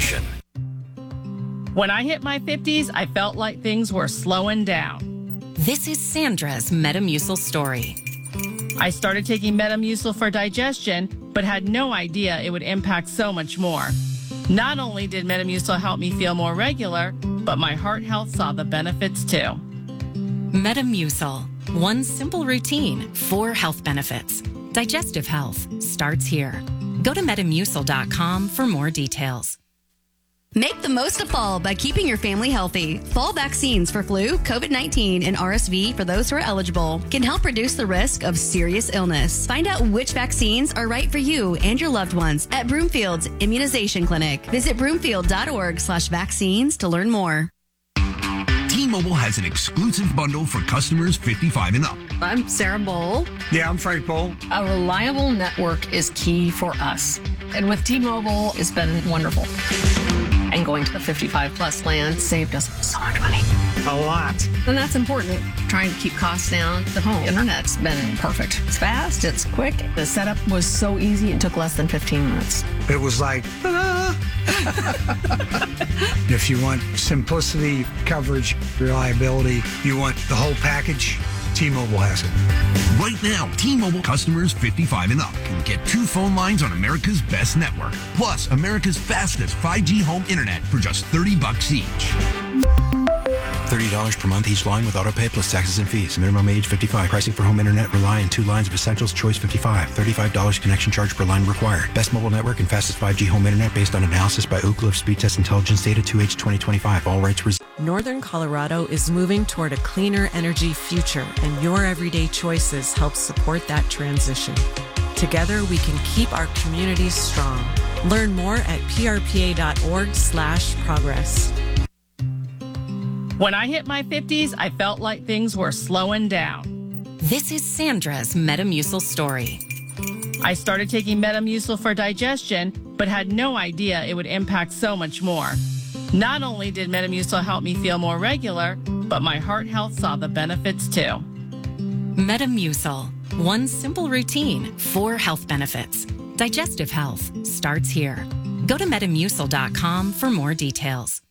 solution. When I hit my 50s, I felt like things were slowing down. This is Sandra's Metamucil story. I started taking Metamucil for digestion, but had no idea it would impact so much more. Not only did Metamucil help me feel more regular, but my heart health saw the benefits too. Metamucil. One simple routine, 4 health benefits. Digestive health starts here. Go to Metamucil.com for more details. Make the most of fall by keeping your family healthy. Fall vaccines for flu, COVID-19, and RSV for those who are eligible can help reduce the risk of serious illness. Find out which vaccines are right for you and your loved ones at Broomfield's Immunization Clinic. Visit broomfield.org/vaccines to learn more. T-Mobile has an exclusive bundle for customers 55 and up. I'm Sarah Bowl. Yeah, I'm Frank Bowl. A reliable network is key for us. And with T-Mobile, it's been wonderful. And going to the 55 plus plan saved us so much money. A lot. And that's important. Trying to keep costs down. The home internet's been perfect. It's fast, it's quick. The setup was so easy, it took less than 15 minutes. It was like, ta-da! If you want simplicity, coverage, reliability, you want the whole package, T-Mobile has it. Right now, T-Mobile customers 55 and up can get 2 phone lines on America's best network, plus America's fastest 5G home internet for just $30 each. $30 per month each line with autopay plus taxes and fees. Minimum age 55. Pricing for home internet rely on 2 lines of Essentials Choice 55. $35 connection charge per line required. Best mobile network and fastest 5G home internet based on analysis by Ookla of Speed Test Intelligence data 2H 2025. All rights reserved. Northern Colorado is moving toward a cleaner energy future, and your everyday choices help support that transition. Together, we can keep our communities strong. Learn more at prpa.org/progress. When I hit my 50s, I felt like things were slowing down. This is Sandra's Metamucil story. I started taking Metamucil for digestion, but had no idea it would impact so much more. Not only did Metamucil help me feel more regular, but my heart health saw the benefits too. Metamucil. One simple routine, 4 health benefits. Digestive health starts here. Go to Metamucil.com for more details.